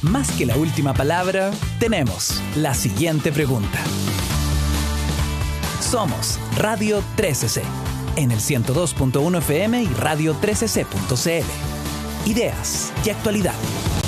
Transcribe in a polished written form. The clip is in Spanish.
Más que la última palabra, tenemos la siguiente pregunta. Somos Radio 13C, en el 102.1 FM y radio13c.cl. Ideas y actualidad.